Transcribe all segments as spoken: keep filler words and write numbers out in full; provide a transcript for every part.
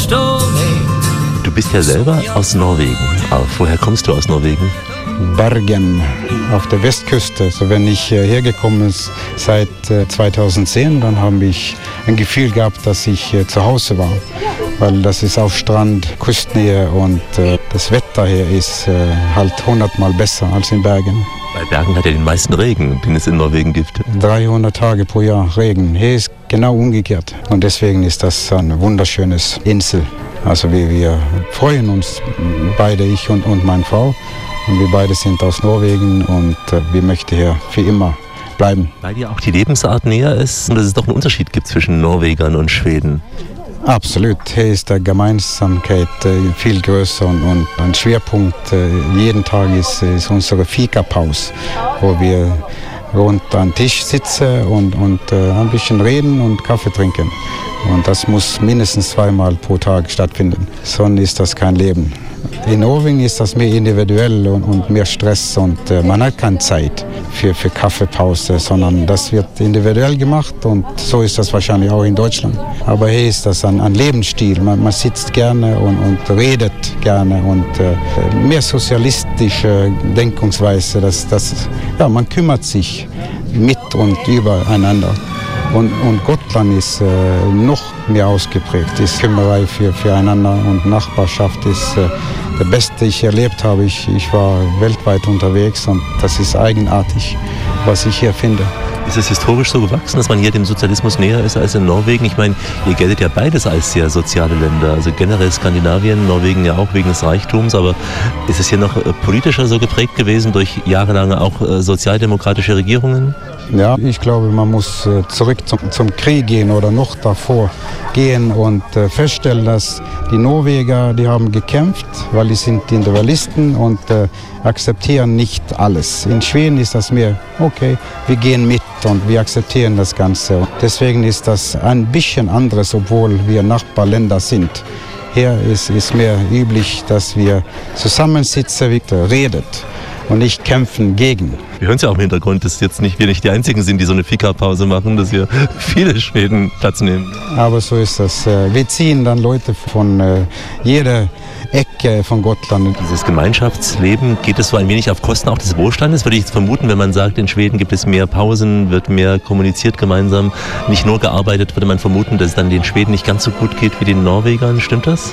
Du bist ja selber aus Norwegen. Aber woher kommst du aus Norwegen? Bergen auf der Westküste. Also wenn ich hergekommen bin seit zweitausendzehn, dann habe ich ein Gefühl gehabt, dass ich zu Hause war. Weil das ist auf Strand, Küstennähe und das Wetter hier ist halt hundertmal besser als in Bergen. Weil Bergen hat ja den meisten Regen, den es in Norwegen gibt. dreihundert Tage pro Jahr Regen. Hier ist genau umgekehrt. Und deswegen ist das eine wunderschöne Insel. Also wir, wir freuen uns, beide, ich und, und meine Frau. Und wir beide sind aus Norwegen und äh, wir möchten hier für immer bleiben. Weil dir auch die Lebensart näher ist und dass es doch einen Unterschied gibt zwischen Norwegern und Schweden. Absolut. Hier ist die Gemeinsamkeit äh, viel größer und, und ein Schwerpunkt äh, jeden Tag ist, ist unsere Fika-Pause, wo wir rund am Tisch sitzen und, und äh, ein bisschen reden und Kaffee trinken. Und das muss mindestens zweimal pro Tag stattfinden, sonst ist das kein Leben. In Norwegen ist das mehr individuell und, und mehr Stress und äh, man hat keine Zeit für, für Kaffeepause, sondern das wird individuell gemacht und so ist das wahrscheinlich auch in Deutschland. Aber hier ist das ein, ein Lebensstil, man, man sitzt gerne und, und redet gerne und äh, mehr sozialistische Denkungsweise, das, das, ja, man kümmert sich mit und übereinander. Und, und Gotland ist äh, noch mehr ausgeprägt, ist Kümmerei für, füreinander und Nachbarschaft ist äh, das Beste, ich erlebt habe. Ich, ich war weltweit unterwegs und das ist eigenartig, was ich hier finde. Ist es historisch so gewachsen, dass man hier dem Sozialismus näher ist als in Norwegen? Ich meine, ihr geltet ja beides als sehr soziale Länder. Also generell Skandinavien, Norwegen ja auch wegen des Reichtums. Aber ist es hier noch politischer so geprägt gewesen durch jahrelange auch sozialdemokratische Regierungen? Ja, ich glaube, man muss zurück zum, zum Krieg gehen oder noch davor gehen und äh, feststellen, dass die Norweger, die haben gekämpft, weil die sind Individualisten und äh, akzeptieren nicht alles. In Schweden ist das mehr, okay, wir gehen mit und wir akzeptieren das Ganze. Und deswegen ist das ein bisschen anderes, obwohl wir Nachbarländer sind. Hier ist es mehr üblich, dass wir zusammensitzen, wir reden und nicht kämpfen gegen. Wir hören es ja auch im Hintergrund, dass jetzt nicht wir nicht die Einzigen sind, die so eine Fika-Pause machen, dass hier viele Schweden Platz nehmen. Aber so ist das. Wir ziehen dann Leute von jeder Ecke von Gotland. Dieses Gemeinschaftsleben, geht es so ein wenig auf Kosten auch des Wohlstandes? Würde ich jetzt vermuten, wenn man sagt, in Schweden gibt es mehr Pausen, wird mehr kommuniziert gemeinsam, nicht nur gearbeitet, würde man vermuten, dass es dann den Schweden nicht ganz so gut geht wie den Norwegern. Stimmt das?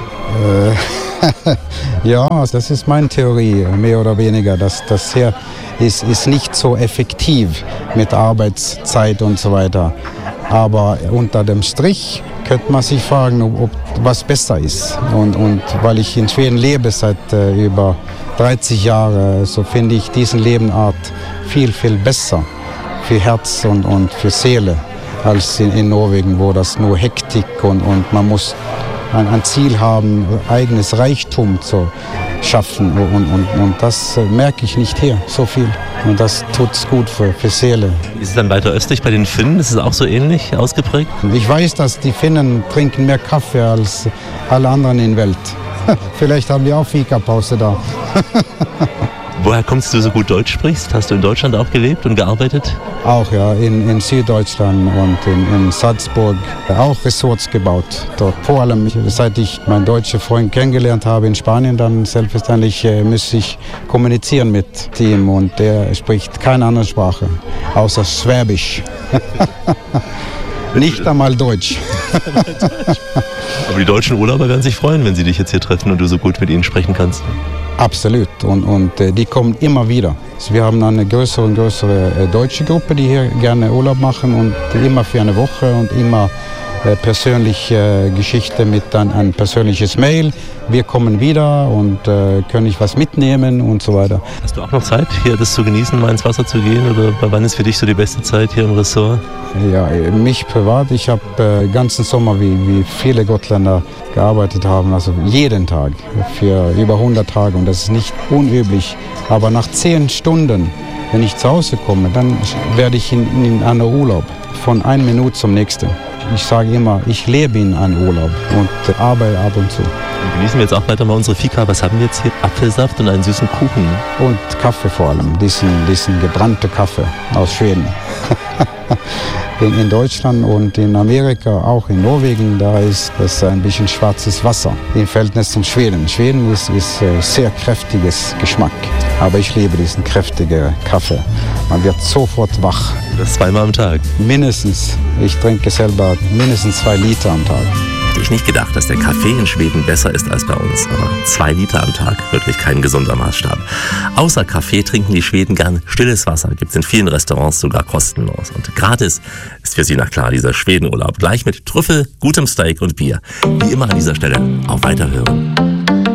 Äh, ja, das ist meine Theorie, mehr oder weniger. Dass das hier ist, ist nicht so effektiv mit Arbeitszeit und so weiter. Aber unter dem Strich könnte man sich fragen, ob, ob was besser ist. Und, und weil ich in Schweden lebe seit äh, über dreißig Jahren, so finde ich diese Lebensart viel, viel besser für Herz und, und für Seele als in, in Norwegen, wo das nur Hektik und, und man muss ein, ein Ziel haben, eigenes Reichtum zu schaffen. Und, und, und das merke ich nicht hier so viel. Und das tut es gut für, für Seele. Ist es dann weiter östlich bei den Finnen? Ist es auch so ähnlich ausgeprägt? Ich weiß, dass die Finnen trinken mehr Kaffee als alle anderen in der Welt. Vielleicht haben die auch Fika-Pause da. Woher kommst du, so gut Deutsch sprichst? Hast du in Deutschland auch gelebt und gearbeitet? Auch, ja, in, in Süddeutschland und in, in Salzburg auch Ressorts gebaut. Dort. Vor allem, seit ich meinen deutschen Freund kennengelernt habe in Spanien, dann selbstverständlich äh, müsste ich kommunizieren mit ihm und der spricht keine andere Sprache, außer Schwäbisch. Nicht einmal Deutsch. Aber die deutschen Urlauber werden sich freuen, wenn sie dich jetzt hier treffen und du so gut mit ihnen sprechen kannst. Absolut. Und, und äh, die kommen immer wieder. Also wir haben eine größere und größere äh, deutsche Gruppe, die hier gerne Urlaub machen und immer für eine Woche und immer äh, persönliche äh, Geschichte mit ein, ein persönliches Mail. Wir kommen wieder und äh, können ich was mitnehmen und so weiter. Hast du auch noch Zeit, hier das zu genießen, mal ins Wasser zu gehen? Oder wann ist für dich so die beste Zeit hier im Ressort? Ja, mich privat. Ich habe äh, ganzen Sommer, wie, wie viele Gottländer gearbeitet haben, also jeden Tag für über hundert Tage. Und das ist nicht unüblich. Aber nach zehn Stunden, wenn ich zu Hause komme, dann werde ich in, in einen Urlaub von einer Minute zum nächsten. Ich sage immer, ich lebe in einem Urlaub und äh, arbeite ab und zu. Dann genießen wir jetzt auch weiter mal unsere Fika. Was haben wir jetzt hier? Apfelsaft und einen süßen Kuchen. Und Kaffee vor allem, diesen, diesen gebrannten Kaffee aus Schweden. In, in Deutschland und in Amerika, auch in Norwegen, da ist das ein bisschen schwarzes Wasser im Verhältnis zum Schweden. Schweden ist, ist äh, sehr kräftiges Geschmack, aber ich liebe diesen kräftigen Kaffee. Man wird sofort wach. Das zweimal am Tag? Mindestens. Ich trinke selber mindestens zwei Liter am Tag. Hätte ich nicht gedacht, dass der Kaffee in Schweden besser ist als bei uns. Aber zwei Liter am Tag, wirklich kein gesunder Maßstab. Außer Kaffee trinken die Schweden gern stilles Wasser. Gibt es in vielen Restaurants sogar kostenlos. Und gratis ist für sie, na klar, dieser Schwedenurlaub. Gleich mit Trüffel, gutem Steak und Bier. Wie immer an dieser Stelle auf Weiterhören.